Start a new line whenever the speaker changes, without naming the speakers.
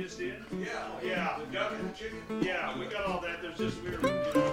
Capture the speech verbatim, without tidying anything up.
just did?
Yeah.
Yeah.
The duck and the chicken?
Yeah, we got all that. There's just we were, you know.